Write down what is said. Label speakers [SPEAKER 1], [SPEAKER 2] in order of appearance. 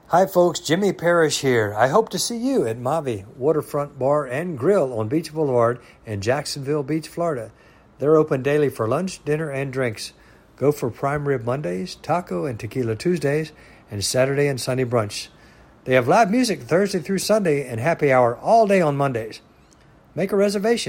[SPEAKER 1] Hi folks, Jimmy Parrish here. I hope to see you at Mavi Waterfront Bar and Grill on Beach Boulevard in Jacksonville Beach, Florida. They're open daily for lunch, dinner, and drinks. Go for prime rib Mondays, taco and tequila Tuesdays, and Saturday and Sunday brunch. They have live music Thursday through Sunday and happy hour all day on Mondays. Make a reservation